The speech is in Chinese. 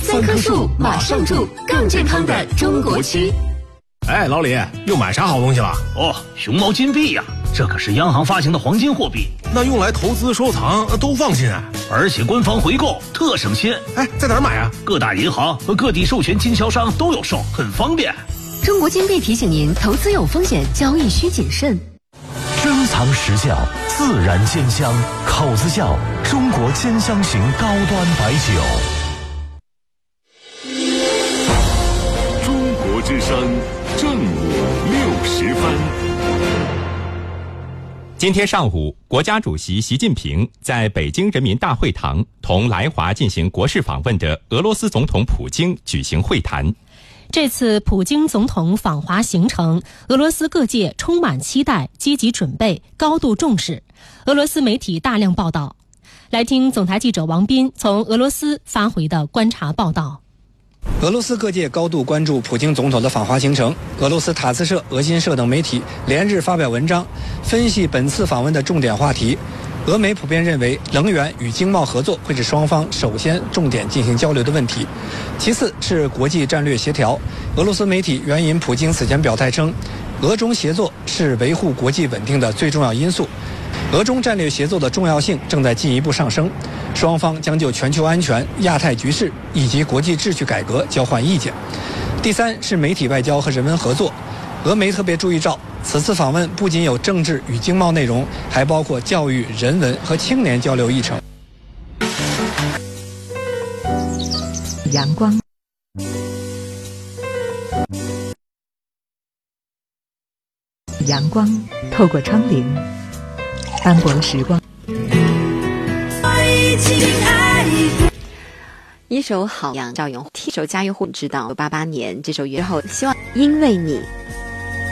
3棵树，马上住，更健康的中国区。 哎，老李，又买啥好东西了？ 哦，熊猫金币呀，这可是央行发行的黄金货币， 那用来投资收藏都放心啊。 而且官方回购特省心。 哎，在哪儿买啊？ 各大银行和各地授权经销商都有售，很方便。 中国金币提醒您，投资有风险，交易需谨慎。 珍藏实效，自然鲜香，口子窖中国兼香型高端白酒。 中国之声正午60分。 今天上午，国家主席习近平在北京人民大会堂同来华进行国事访问的俄罗斯总统普京举行会谈。 这次普京总统访华行程，俄罗斯各界充满期待，积极准备，高度重视。俄罗斯媒体大量报道。来听总台记者王斌从俄罗斯发回的观察报道。 俄罗斯各界高度关注普京总统的访华行程。俄罗斯塔斯社、俄新社等媒体连日发表文章，分析本次访问的重点话题。俄媒普遍认为，能源与经贸合作会是双方首先重点进行交流的问题，其次是国际战略协调。俄罗斯媒体援引普京此前表态称，俄中协作是维护国际稳定的最重要因素，俄中战略协作的重要性正在进一步上升，双方将就全球安全、亚太局势以及国际秩序改革交换意见。第三是媒体外交和人文合作。俄媒特别注意到，此次访问不仅有政治与经贸内容，还包括教育、人文和青年交流议程。 阳光，阳光透过窗棂，斑驳了时光。 一首好样赵咏，一首家喻户知道。88年这首乐后，希望因为你。